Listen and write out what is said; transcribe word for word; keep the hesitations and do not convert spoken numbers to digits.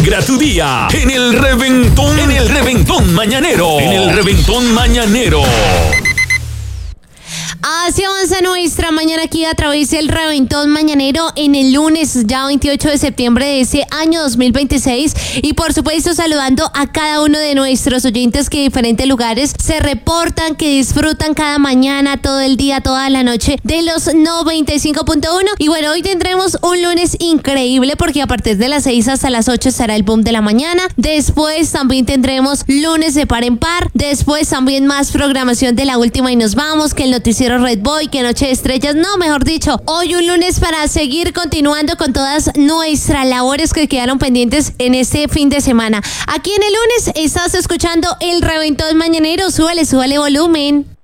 Alegra tu día en el reventón, en el reventón mañanero, en el reventón mañanero. Así avanza nuestra mañana aquí a través del Reventón Mañanero en el lunes ya veintiocho de septiembre de ese año dos mil veintiséis, y por supuesto saludando a cada uno de nuestros oyentes que de diferentes lugares se reportan, que disfrutan cada mañana, todo el día, toda la noche de los noventa y cinco punto uno. Y bueno, hoy tendremos un lunes increíble porque a partir de las seis hasta las ocho estará el boom de la mañana. Después también tendremos lunes de par en par. Después también más programación de La Última y Nos Vamos, que el noticiero Red Boy, que Noche de Estrellas, no, mejor dicho, hoy un lunes para seguir continuando con todas nuestras labores que quedaron pendientes en este fin de semana. Aquí en el lunes estás escuchando el Reventón Mañanero, súbale, súbale volumen.